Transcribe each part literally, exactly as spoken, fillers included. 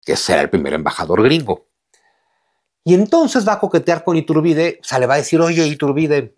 que será el primer embajador gringo. Y entonces va a coquetear con Iturbide, o sea, le va a decir, oye, Iturbide,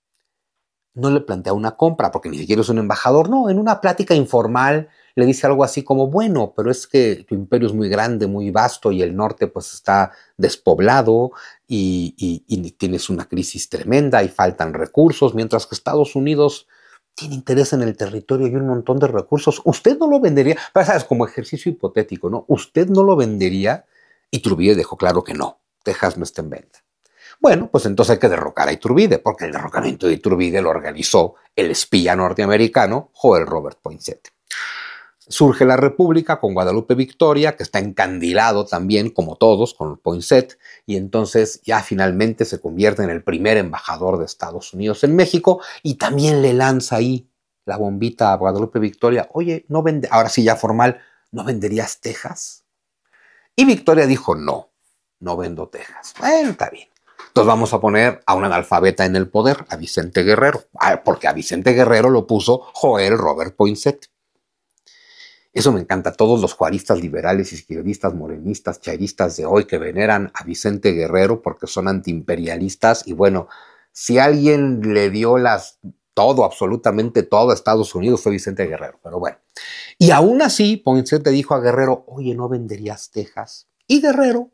no le plantea una compra, porque ni siquiera es un embajador, no, en una plática informal le dice algo así como, bueno, pero es que tu imperio es muy grande, muy vasto, y el norte pues está despoblado, y, y, y tienes una crisis tremenda, y faltan recursos, mientras que Estados Unidos tiene interés en el territorio y un montón de recursos. Usted no lo vendería, pero sabes, como ejercicio hipotético, ¿no? Usted no lo vendería, y Iturbide dejó claro que no, Texas no está en venta. Bueno, pues entonces hay que derrocar a Iturbide, porque el derrocamiento de Iturbide lo organizó el espía norteamericano Joel Robert Poinsett. Surge la República con Guadalupe Victoria, que está encandilado también, como todos, con Poinsett, y entonces ya finalmente se convierte en el primer embajador de Estados Unidos en México, y también le lanza ahí la bombita a Guadalupe Victoria, oye, no vende, ahora sí ya formal, ¿no venderías Texas? Y Victoria dijo, no, no vendo Texas. Bueno, está bien. Entonces vamos a poner a un analfabeta en el poder, a Vicente Guerrero, porque a Vicente Guerrero lo puso Joel Robert Poinsett. Eso me encanta. Todos los juaristas liberales, izquierdistas, morenistas, chairistas de hoy que veneran a Vicente Guerrero porque son antiimperialistas. Y bueno, si alguien le dio las, todo, absolutamente todo a Estados Unidos fue Vicente Guerrero. Pero bueno. Y aún así, Poinsett le dijo a Guerrero, oye, ¿no venderías Texas? Y Guerrero,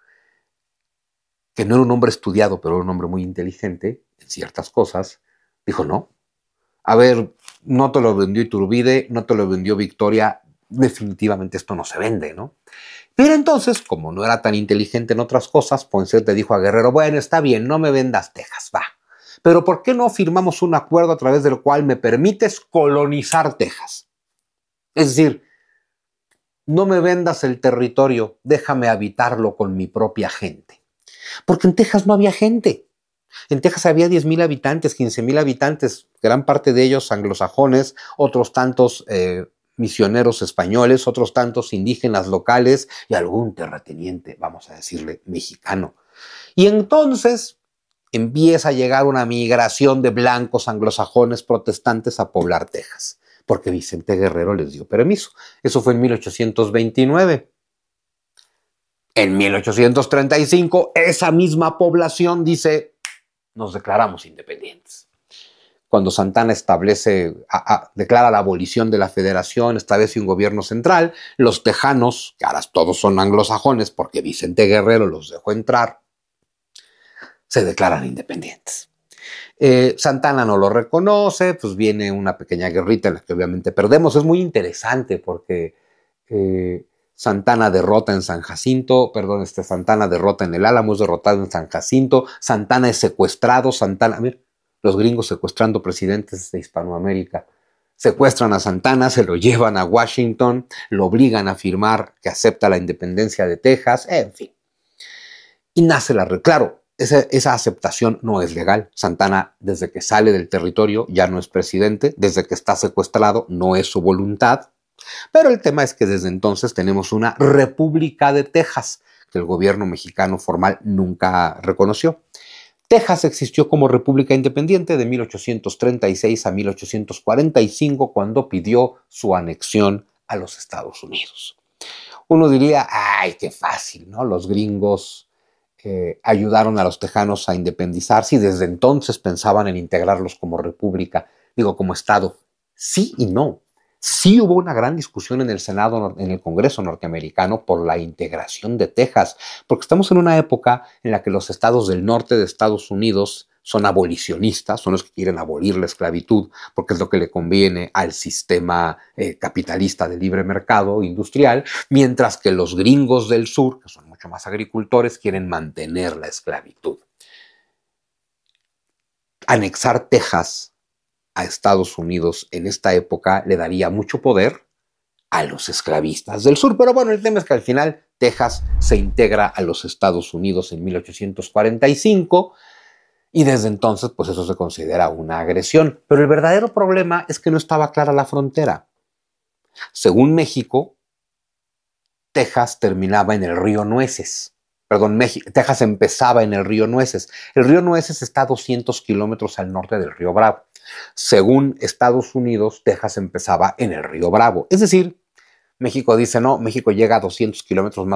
que no era un hombre estudiado, pero era un hombre muy inteligente en ciertas cosas, dijo no. A ver, no te lo vendió Iturbide, no te lo vendió Victoria, definitivamente esto no se vende, ¿no? Pero entonces, como no era tan inteligente en otras cosas, Poinsett le dijo a Guerrero, bueno, está bien, no me vendas Texas, va. Pero ¿por qué no firmamos un acuerdo a través del cual me permites colonizar Texas? Es decir, no me vendas el territorio, déjame habitarlo con mi propia gente. Porque en Texas no había gente. En Texas había diez mil habitantes, quince mil habitantes, gran parte de ellos anglosajones, otros tantos eh, misioneros españoles, otros tantos indígenas locales y algún terrateniente, vamos a decirle, mexicano. Y entonces empieza a llegar una migración de blancos anglosajones protestantes a poblar Texas, porque Vicente Guerrero les dio permiso. Eso fue en mil ochocientos veintinueve. En mil ochocientos treinta y cinco, esa misma población dice, nos declaramos independientes. Cuando Santana establece, a, a, declara la abolición de la federación, establece un gobierno central, los tejanos, que ahora todos son anglosajones porque Vicente Guerrero los dejó entrar, se declaran independientes. Eh, Santana no lo reconoce, pues viene una pequeña guerrita en la que obviamente perdemos. Es muy interesante porque eh, Santana derrota en San Jacinto, perdón, este, Santana derrota en el Álamo, es derrotado en San Jacinto, Santana es secuestrado, Santana, mira, los gringos secuestrando presidentes de Hispanoamérica, secuestran a Santana, se lo llevan a Washington, lo obligan a firmar que acepta la independencia de Texas, en fin. Y nace la, claro, esa, esa aceptación no es legal. Santana, desde que sale del territorio, ya no es presidente, desde que está secuestrado, no es su voluntad. Pero el tema es que desde entonces tenemos una República de Texas, que el gobierno mexicano formal nunca reconoció. Texas existió como república independiente de mil ochocientos treinta y seis a mil ochocientos cuarenta y cinco, cuando pidió su anexión a los Estados Unidos. Uno diría, ay, qué fácil, ¿no? Los gringos eh, ayudaron a los tejanos a independizarse y desde entonces pensaban en integrarlos como república, digo, como Estado. Sí y no. Sí hubo una gran discusión en el Senado, en el Congreso norteamericano, por la integración de Texas, porque estamos en una época en la que los estados del norte de Estados Unidos son abolicionistas, son los que quieren abolir la esclavitud, porque es lo que le conviene al sistema eh, capitalista de libre mercado industrial, mientras que los gringos del sur, que son mucho más agricultores, quieren mantener la esclavitud. Anexar Texas a Estados Unidos en esta época le daría mucho poder a los esclavistas del sur. Pero bueno, el tema es que al final Texas se integra a los Estados Unidos en mil ochocientos cuarenta y cinco y desde entonces pues eso se considera una agresión. Pero el verdadero problema es que no estaba clara la frontera. Según México, Texas terminaba en el río Nueces. Perdón, México, Texas empezaba en el río Nueces. El río Nueces está a doscientos kilómetros al norte del río Bravo. Según Estados Unidos, Texas empezaba en el río Bravo. Es decir, México dice no, México llega a doscientos kilómetros más